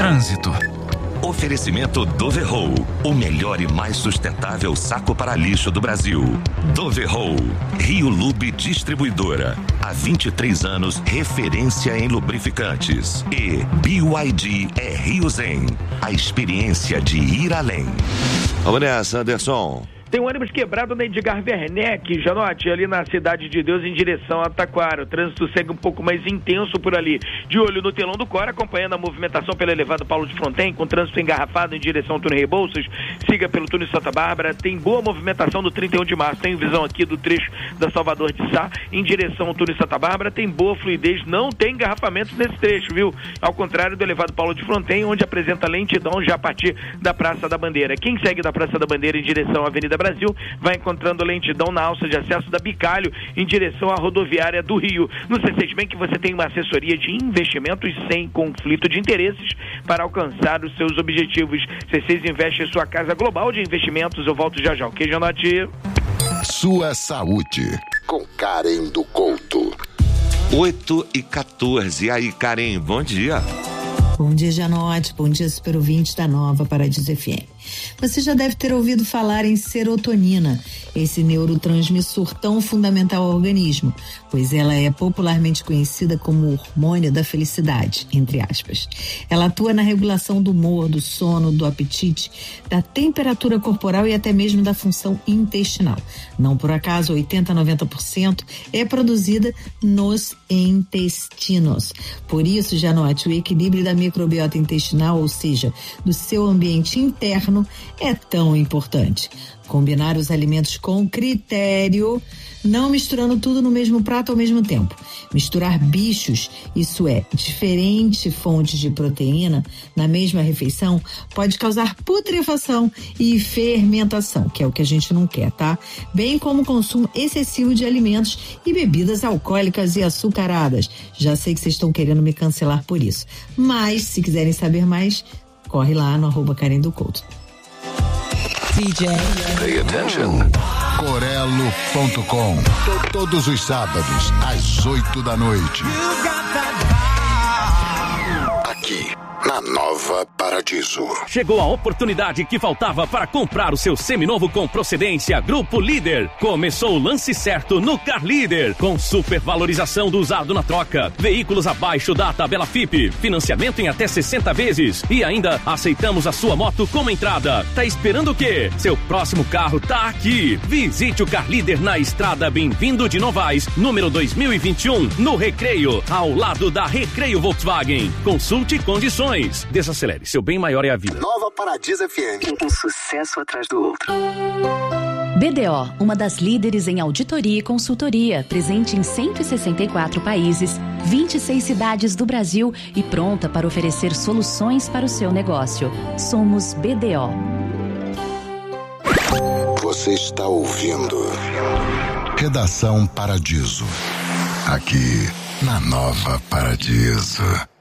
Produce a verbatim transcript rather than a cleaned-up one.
Trânsito. Oferecimento Doverroll, o melhor e mais sustentável saco para lixo do Brasil. Doverroll, Rio Lube Distribuidora. Há vinte e três anos, referência em lubrificantes. E B Y D é Rio Zen, a experiência de ir além. Vamos nessa, Anderson. Tem um ônibus quebrado na Edgar Werneck, Janote, ali na Cidade de Deus, em direção a Taquara. O trânsito segue um pouco mais intenso por ali. De olho no telão do Cora, acompanhando a movimentação pela elevada Paulo de Fronten, com trânsito engarrafado em direção ao túnel Rebouças. Siga pelo túnel Santa Bárbara. Tem boa movimentação do trinta e um de março. Tem visão aqui do trecho da Salvador de Sá, em direção ao túnel Santa Bárbara. Tem boa fluidez, não tem engarrafamentos nesse trecho, viu? Ao contrário do elevado Paulo de Fronten, onde apresenta lentidão já a partir da Praça da Bandeira. Quem segue da Praça da Bandeira em direção à Avenida Brasil vai encontrando lentidão na alça de acesso da Bicalho em direção à rodoviária do Rio. No C seis Bank você tem uma assessoria de investimentos sem conflito de interesses para alcançar os seus objetivos. C seis investe em sua casa global de investimentos. Eu volto já já, ok, Janote? Sua saúde, com Karen do Couto. oito e quatorze. E aí, Karen, bom dia. Bom dia, Janote. Bom dia, super ouvinte da Nova Paradiso F M. Você já deve ter ouvido falar em serotonina, esse neurotransmissor tão fundamental ao organismo, pois ela é popularmente conhecida como o hormônio da felicidade, entre aspas. Ela atua na regulação do humor, do sono, do apetite, da temperatura corporal e até mesmo da função intestinal. Não por acaso, oitenta a noventa por cento é produzida nos intestinos. Por isso, já note, o equilíbrio da microbiota intestinal, ou seja, do seu ambiente interno, é tão importante. Combinar os alimentos com critério, não misturando tudo no mesmo prato ao mesmo tempo. Misturar bichos, isso é, diferentes fontes de proteína, na mesma refeição, pode causar putrefação e fermentação, que é o que a gente não quer, tá? Bem como o consumo excessivo de alimentos e bebidas alcoólicas e açucaradas. Já sei que vocês estão querendo me cancelar por isso. Mas, se quiserem saber mais, corre lá no arroba Karen do Couto. D J. Pay attention. Corelo ponto com. Todos os sábados, às oito da noite. Aqui, na Nova Paradiso. Chegou a oportunidade que faltava para comprar o seu seminovo com procedência Grupo Líder. Começou o lance certo no Car Líder, com supervalorização do usado na troca, veículos abaixo da tabela F I P, financiamento em até sessenta vezes e ainda aceitamos a sua moto como entrada. Tá esperando o quê? Seu próximo carro tá aqui. Visite o Car Líder na estrada Bem-vindo de Novaes, número dois mil e vinte e um, no Recreio, ao lado da Recreio Volkswagen. Consulte condições. Desacelere, seu bem maior é a vida. Nova Paradiso F M. Um sucesso atrás do outro. B D O, uma das líderes em auditoria e consultoria, presente em cento e sessenta e quatro países, vinte e seis cidades do Brasil e pronta para oferecer soluções para o seu negócio. Somos B D O. Você está ouvindo Redação Paradiso. Aqui na Nova Paradiso.